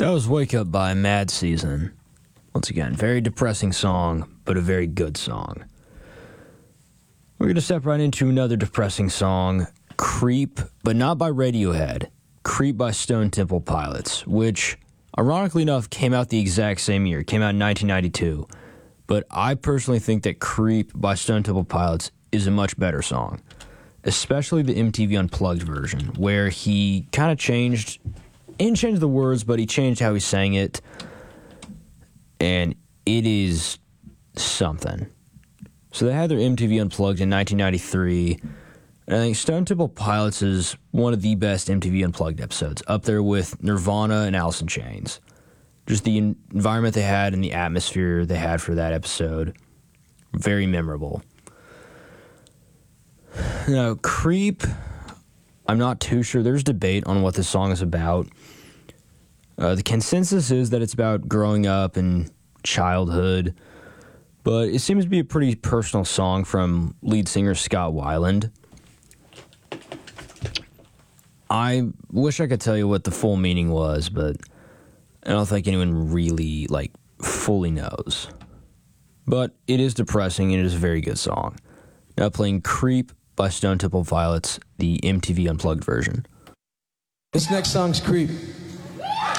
That was Wake Up by Mad Season. Once again, very depressing song, but a very good song. We're going to step right into another depressing song, Creep, but not by Radiohead. Creep by Stone Temple Pilots, which, ironically enough, came out the exact same year. It came out in 1992. But I personally think that Creep by Stone Temple Pilots is a much better song, especially the MTV Unplugged version, where he kind of changed the words, but he changed how he sang it, and it is something. So they had their MTV Unplugged in 1993, and I think Stone Temple Pilots is one of the best MTV Unplugged episodes, up there with Nirvana and Alice in Chains. Just the environment they had and the atmosphere they had for that episode, very memorable. Now, Creep, I'm not too sure. There's debate on what this song is about. The consensus is that it's about growing up and childhood, but it seems to be a pretty personal song from lead singer Scott Weiland. I wish I could tell you what the full meaning was, but I don't think anyone really, fully knows. But it is depressing, and it is a very good song. Now playing Creep by Stone Temple Pilots, the MTV Unplugged version. This next song's Creep.